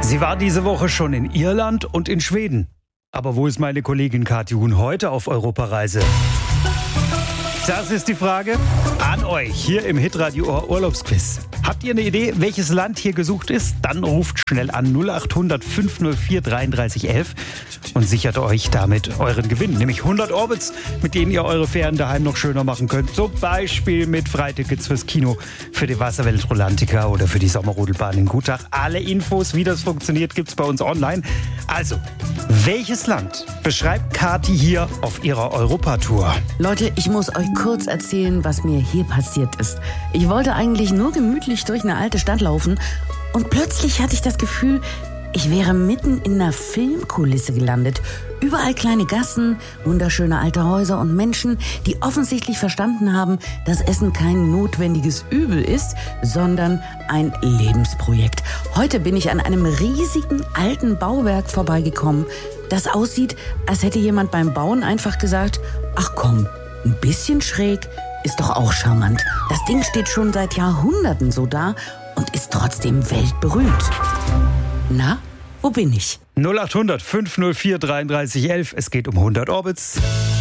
Sie war diese Woche schon in Irland und in Schweden. Aber wo ist meine Kollegin Kathi Huhn heute auf Europareise? Das ist die Frage an euch hier im Hitradio Ohr Urlaubsquiz. Habt ihr eine Idee, welches Land hier gesucht ist? Dann ruft schnell an 0800 504 33 11 und sichert euch damit euren Gewinn. Nämlich 100 Orbits, mit denen ihr eure Ferien daheim noch schöner machen könnt. Zum Beispiel mit Freitickets fürs Kino, für die Wasserwelt Rolantica oder für die Sommerrodelbahn in Gutach. Alle Infos, wie das funktioniert, gibt's bei uns online. Also, welches Land beschreibt Kathi hier auf ihrer Europatour? Leute, ich muss euch kurz erzählen, was mir hier passiert ist. Ich wollte eigentlich nur gemütlich durch eine alte Stadt laufen und plötzlich hatte ich das Gefühl, ich wäre mitten in einer Filmkulisse gelandet. Überall kleine Gassen, wunderschöne alte Häuser und Menschen, die offensichtlich verstanden haben, dass Essen kein notwendiges Übel ist, sondern ein Lebensprojekt. Heute bin ich an einem riesigen alten Bauwerk vorbeigekommen, das aussieht, als hätte jemand beim Bauen einfach gesagt, ach komm, ein bisschen schräg ist doch auch charmant. Das Ding steht schon seit Jahrhunderten so da und ist trotzdem weltberühmt. Na, wo bin ich? 0800 504 33 11. Es geht um 100 Orbits.